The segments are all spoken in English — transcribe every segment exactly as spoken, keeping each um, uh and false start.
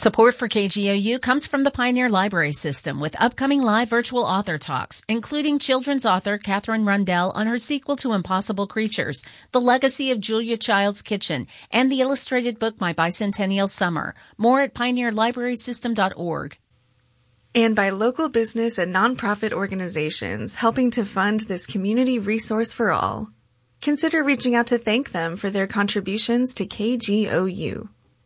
Support for K G O U comes from the Pioneer Library System with upcoming live virtual author talks, including children's author Catherine Rundell on her sequel to Impossible Creatures, The Legacy of Julia Child's Kitchen, and the illustrated book My Bicentennial Summer. More at pioneer library system dot org. And by local business and nonprofit organizations helping to fund this community resource for all. Consider reaching out to thank them for their contributions to K G O U.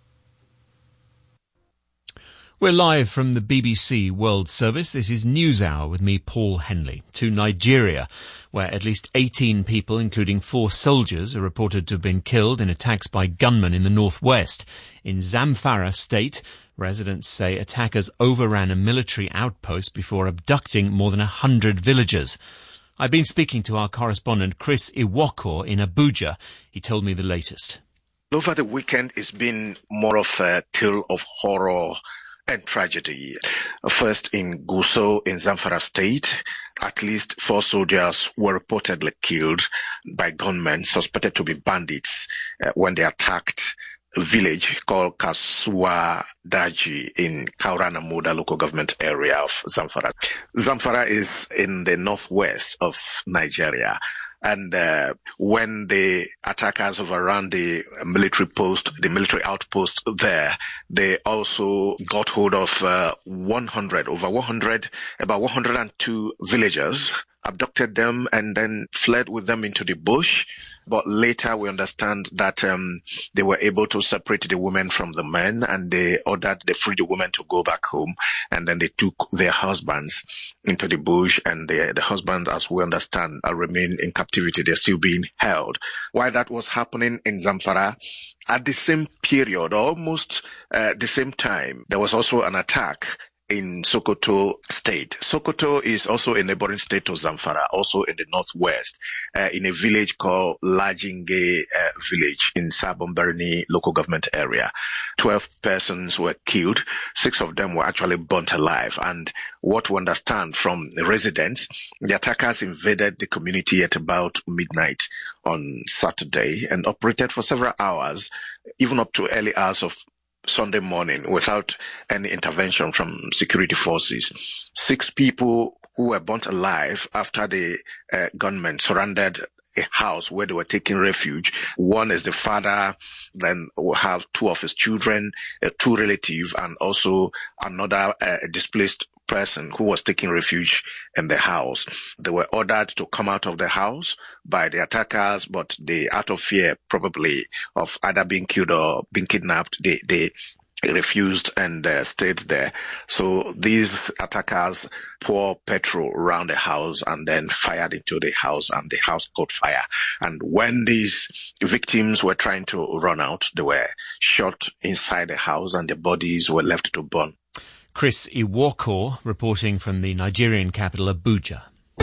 We're live from the B B C World Service. This is NewsHour with me, Paul Henley. To Nigeria, where at least eighteen people, including four soldiers, are reported to have been killed in attacks by gunmen in the northwest. In Zamfara state, residents say attackers overran a military outpost before abducting more than a hundred villagers. I've been speaking to our correspondent Chris Iwoko in Abuja. He told me the latest. Over the weekend, it's been more of a tale of horror and tragedy. First, in Gusau in Zamfara state, at least four soldiers were reportedly killed by gunmen suspected to be bandits uh, when they attacked a village called Kasuwa Daji in Kaurana Muda local government area of Zamfara. Zamfara is in the northwest of Nigeria. And uh, when the attackers overran the military post, the military outpost there, they also got hold of uh, one hundred, over one hundred, about one hundred two villagers, abducted them and then fled with them into the bush. But later we understand that um, they were able to separate the women from the men, and they ordered, they freed the women to go back home, and then they took their husbands into the bush, and the, the husbands, as we understand, are remain in captivity. They're still being held. While that was happening in Zamfara, at the same period, almost uh, the same time, there was also an attack in Sokoto state. Sokoto is also a neighboring state to Zamfara, also in the northwest, uh, in a village called Lajinge uh, village in Sabon-Birni local government area. Twelve persons were killed. Six of them were actually burnt alive. And what we understand from the residents, the attackers invaded the community at about midnight on Saturday and operated for several hours, even up to early hours of Sunday morning without any intervention from security forces. Six people who were burnt alive after the uh, gunmen surrounded a house where they were taking refuge. One is the father, then we'll have two of his children, uh, two relatives, and also another uh, displaced person who was taking refuge in the house. They were ordered to come out of the house by the attackers, but they, out of fear probably of either being killed or being kidnapped, they, they refused and uh, stayed there. So these attackers poured petrol around the house and then fired into the house, and the house caught fire. And when these victims were trying to run out, they were shot inside the house and their bodies were left to burn. Chris Iwoko reporting from the Nigerian capital, Abuja.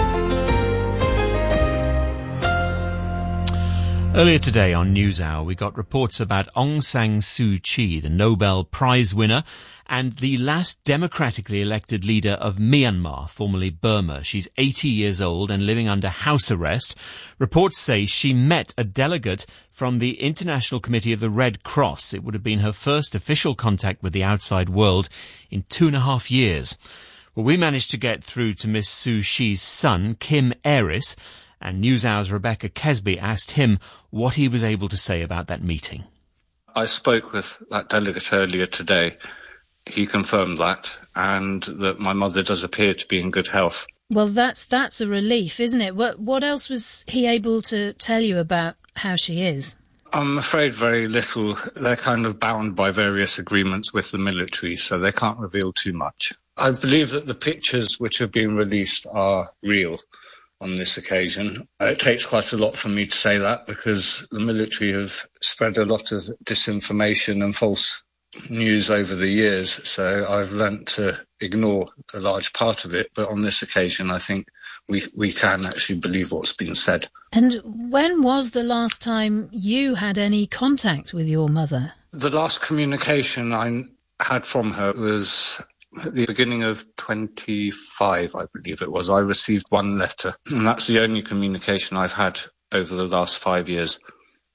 Earlier today on NewsHour, we got reports about Aung San Suu Kyi, the Nobel Prize winner, and the last democratically elected leader of Myanmar, formerly Burma. She's eighty years old and living under house arrest. Reports say she met a delegate from the International Committee of the Red Cross. It would have been her first official contact with the outside world in two and a half years. Well, we managed to get through to Miss Suu Kyi's son, Kim Aris, and NewsHour's Rebecca Kesby asked him what he was able to say about that meeting. I spoke with that delegate earlier today. He confirmed that, and that my mother does appear to be in good health. Well, that's that's a relief, isn't it? What, what else was he able to tell you about how she is? I'm afraid very little. They're kind of bound by various agreements with the military, so they can't reveal too much. I believe that the pictures which have been released are real on this occasion. It takes quite a lot for me to say that, because the military have spread a lot of disinformation and false news over the years, so I've learnt to ignore a large part of it, but on this occasion I think we we can actually believe what's been said. And when was the last time you had any contact with your mother? The last communication I had from her was at the beginning of twenty-five, I believe it was. I received one letter, and that's the only communication I've had over the last five years.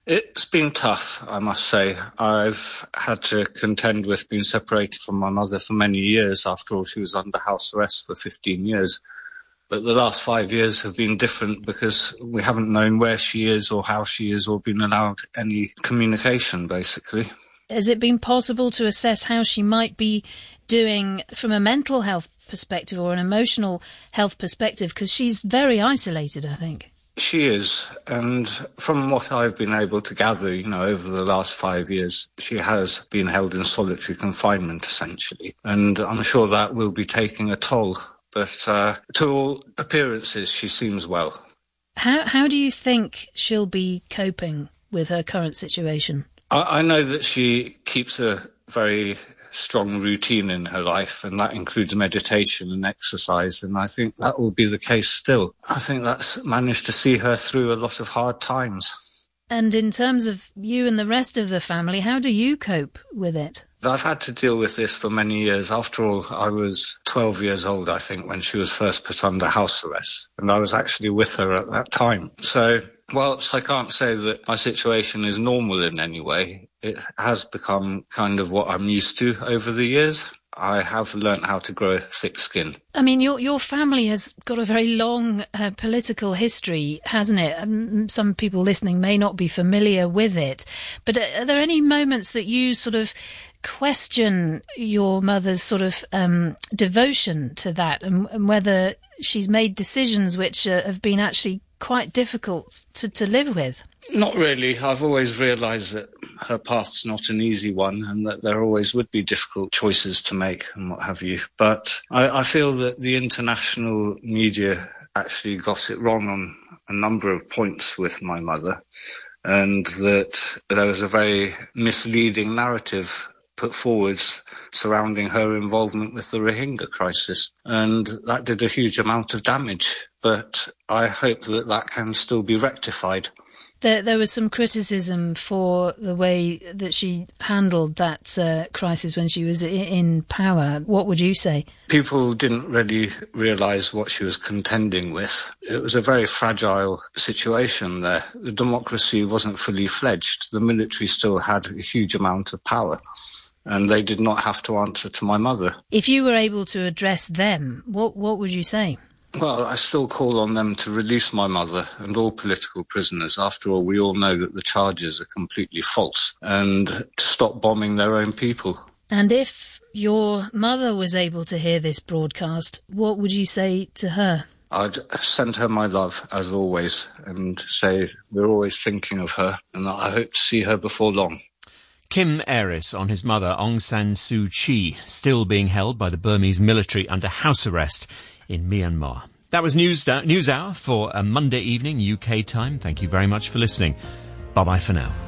It's been tough, I must say. I've had to contend with being separated from my mother for many years. After all, she was under house arrest for fifteen years. But the last five years have been different because we haven't known where she is or how she is or been allowed any communication, basically. Has it been possible to assess how she might be doing from a mental health perspective or an emotional health perspective? Because she's very isolated, I think. She is, and from what I've been able to gather, you know, over the last five years, she has been held in solitary confinement, essentially. And I'm sure that will be taking a toll. But uh, to all appearances, she seems well. How how do you think she'll be coping with her current situation? I, I know that she keeps a very strong routine in her life, and that includes meditation and exercise, and I think that will be the case still. I think that's managed to see her through a lot of hard times. And in terms of you and the rest of the family, how do you cope with it? I've had to deal with this for many years. After all, I was twelve years old, I think, when she was first put under house arrest, and I was actually with her at that time. So, whilst I can't say that my situation is normal in any way, it has become kind of what I'm used to over the years. I have learnt how to grow a thick skin. I mean, your your family has got a very long uh, political history, hasn't it? Um, some people listening may not be familiar with it, but are there any moments that you sort of question your mother's sort of um, devotion to that, and, and whether she's made decisions which uh, have been actually quite difficult to, to live with? Not really. I've always realised that her path's not an easy one and that there always would be difficult choices to make and what have you. But I, I feel that the international media actually got it wrong on a number of points with my mother, and that there was a very misleading narrative put forwards surrounding her involvement with the Rohingya crisis, and that did a huge amount of damage. But I hope that that can still be rectified. There, there was some criticism for the way that she handled that uh, crisis when she was in, in power. What would you say? People didn't really realise what she was contending with. It was a very fragile situation there. The democracy wasn't fully fledged. The military still had a huge amount of power, and they did not have to answer to my mother. If you were able to address them, what what would you say? Well, I still call on them to release my mother and all political prisoners. After all, we all know that the charges are completely false, and to stop bombing their own people. And if your mother was able to hear this broadcast, what would you say to her? I'd send her my love, as always, and say we're always thinking of her, and that I hope to see her before long. Kim Aris on his mother Aung San Suu Kyi, still being held by the Burmese military under house arrest in Myanmar. That was News, News Hour for a Monday evening U K time. Thank you very much for listening. Bye-bye for now.